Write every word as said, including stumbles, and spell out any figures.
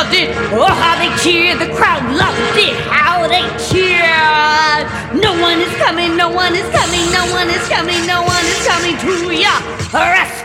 loved it. Oh, how they cheered. The crowd loved it. How they cheered. No one is coming, no one is coming, no one is coming, no one is coming to ya. Rescue